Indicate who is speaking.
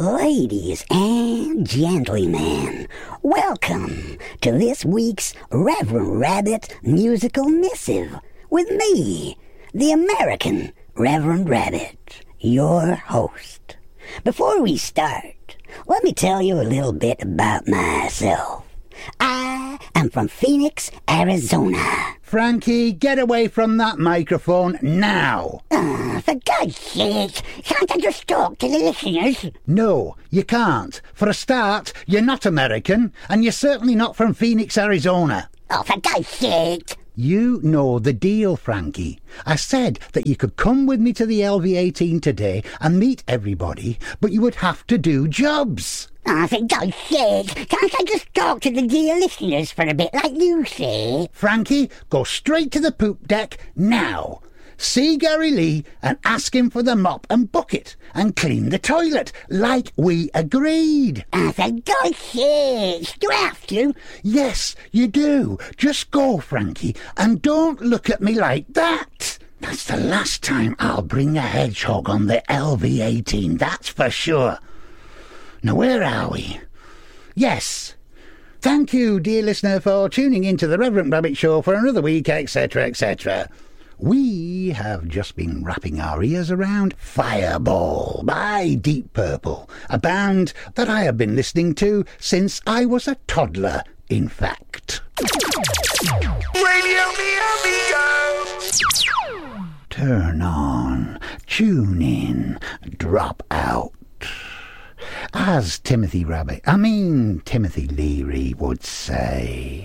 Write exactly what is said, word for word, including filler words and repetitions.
Speaker 1: Ladies and gentlemen, welcome to this week's Reverend Rabbit musical missive with me, the American Reverend Rabbit, your host. Before we start, let me tell you a little bit about myself. I am from Phoenix, Arizona.
Speaker 2: Frankie, get away from that microphone now.
Speaker 1: Oh, for God's sake, can't I just talk to the listeners?
Speaker 2: No, you can't. For a start, you're not American, and you're certainly not from Phoenix, Arizona.
Speaker 1: Oh, for God's sake.
Speaker 2: You know the deal, Frankie. I said that you could come with me to the L V eighteen today and meet everybody, but you would have to do jobs.
Speaker 1: Oh, for God's sake, can't I just talk to the dear listeners for a bit, like you say?
Speaker 2: Frankie, go straight to the poop deck now. See Gary Lee and ask him for the mop and bucket and clean the toilet, like we agreed.
Speaker 1: Oh, for God's sake, do I have to?
Speaker 2: Yes, you do. Just go, Frankie, and don't look at me like that. That's the last time I'll bring a hedgehog on the L V eighteen, that's for sure. Now, where are we? Yes. Thank you, dear listener, for tuning in to the Reverend Rabbit Show for another week, et cetera, et cetera. We have just been wrapping our ears around Fireball by Deep Purple, a band that I have been listening to since I was a toddler, in fact.
Speaker 3: Radio me, amigo!
Speaker 2: Turn on, tune in, drop out. As Timothy Rabbit, I mean Timothy Leary would say.